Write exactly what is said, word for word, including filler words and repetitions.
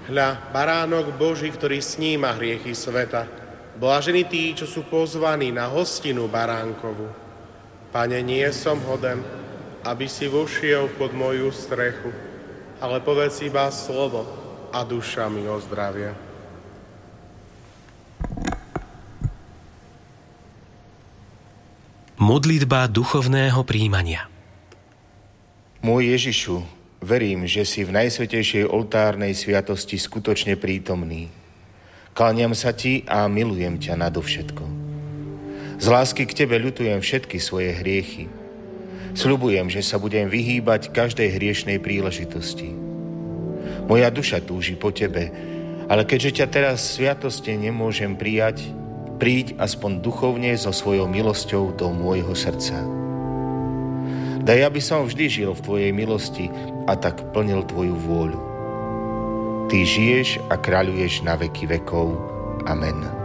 Hľa, baránok Boží, ktorý sníma hriechy sveta. Blažení tí, čo sú pozvaní na hostinu baránkovu. Pane, nie som hoden, aby si vošiel pod moju strechu, ale povedz iba slovo a duša mi ozdravia. Modlitba duchovného prijímania. Môj Ježišu, verím, že si v najsvätejšej oltárnej sviatosti skutočne prítomný. Kláňam sa ti a milujem ťa nadovšetko. Z lásky k tebe ľutujem všetky svoje hriechy. Sľubujem, že sa budem vyhýbať každej hriešnej príležitosti. Moja duša túži po tebe, ale keďže ťa teraz v sviatosti nemôžem prijať, príď aspoň duchovne so svojou milosťou do môjho srdca. Daj, aby som vždy žil v tvojej milosti a tak plnil tvoju vôľu. Ty žiješ a kráľuješ na veky vekov. Amen.